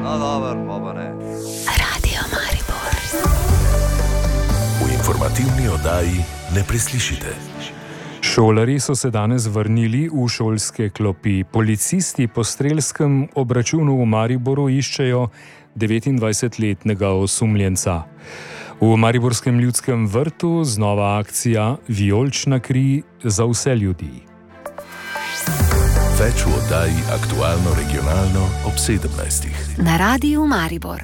No, dobro, pa ne. Radio Maribor. V informativni oddaji ne preslišite. Šolarji so se danes vrnili v šolske klopi. Policisti po strelskem obračunu v Mariboru iščejo 29-letnega osumljenca. V mariborskem Ljudskem vrtu znova akcija Vijolična kri za vse ljudi. Več v oddaji Aktualno regionalno ob 17. Na Radiu Maribor.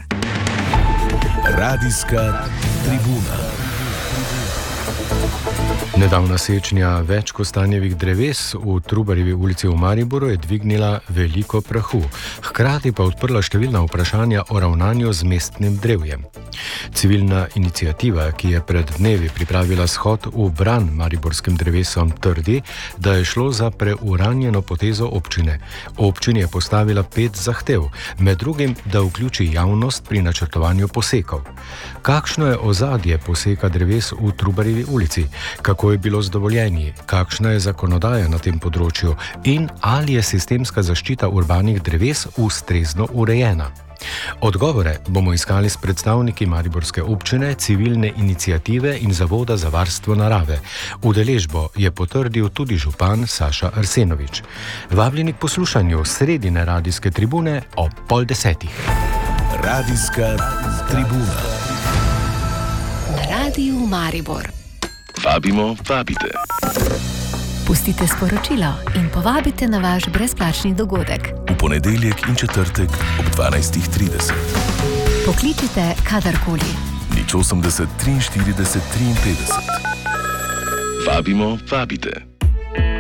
Radijska tribuna. Nedavna sečnja več kostanjevih dreves v Trubarjevi ulici v Mariboru je dvignila veliko prahu, hkrati pa odprla številna vprašanja o ravnanju z mestnim drevjem. Civilna iniciativa, ki je pred dnevi pripravila shod v bran mariborskim drevesom, trdi, da je šlo za preuranjeno potezo občine. Občini je postavila 5 zahtev, med drugim, da vključi javnost pri načrtovanju posekov. Kakšno je ozadje poseka dreves v Trubarjevi ulici? Kako je bilo z dovoljenji? Kakšna je zakonodaja na tem področju? In ali je sistemska zaščita urbanih dreves ustrezno urejena? Odgovore bomo iskali s predstavniki mariborske občine, civilne iniciative in Zavoda za varstvo narave. Udeležbo je potrdil tudi župan Saša Arsenovič. Vabljeni k poslušanju sredine radijske tribune ob 9:30. Radijska tribuna. Na Radiu Maribor. Vabimo, vabite. Pustite sporočilo in povabite na vaš brezplačni dogodek. V ponedeljek in četrtek ob 12:30. Pokličite kadarkoli. 080 43 53. Vabimo, vabite.